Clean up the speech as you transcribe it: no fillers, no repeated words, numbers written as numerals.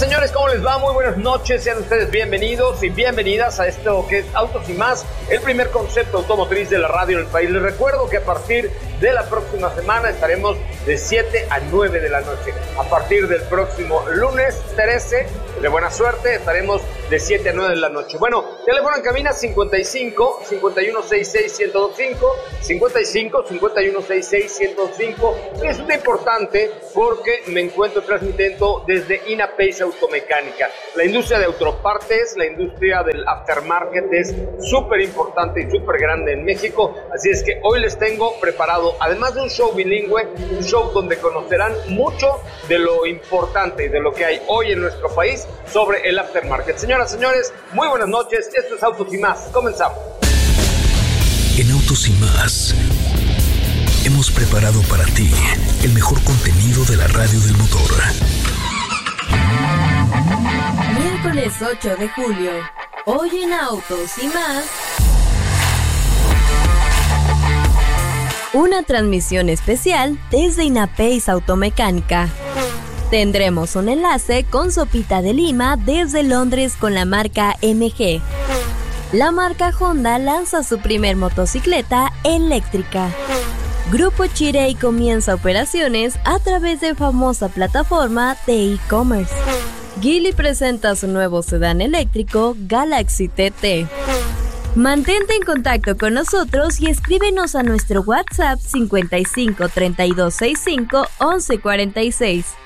señores, ¿cómo les va? Muy buenas noches, sean ustedes bienvenidos y bienvenidas a esto que es Autos y Más, el primer concepto automotriz de la radio en el país. Les recuerdo que a partir de la próxima semana estaremos de 7 a 9 de la noche. A partir del próximo lunes 13, de buena suerte, estaremos de 7 a 9 de la noche. Bueno, teléfono en cabina 55 5166 1025, 55 5166 1025. Es muy importante porque me encuentro transmitiendo desde INAPACE Automecánica. La industria de autopartes, la industria del aftermarket es súper importante y súper grande en México. Así es que hoy les tengo preparado, además de un show bilingüe, un show donde conocerán mucho de lo importante y de lo que hay hoy en nuestro país sobre el aftermarket. Señoras, señores, muy buenas noches. Esto es Autos y Más. Comenzamos. En Autos y Más hemos preparado para ti el mejor contenido de la radio del motor. Miércoles 8 de julio. Hoy en Autos y Más, una transmisión especial desde INAPACE Automecánica. Tendremos un enlace con Sopita de Lima desde Londres con la marca MG. La marca Honda lanza su primer motocicleta eléctrica. Grupo Chery comienza operaciones a través de famosa plataforma de e-commerce. Geely presenta su nuevo sedán eléctrico Galaxy TT. Mantente en contacto con nosotros y escríbenos a nuestro WhatsApp 55 32 65 11 46.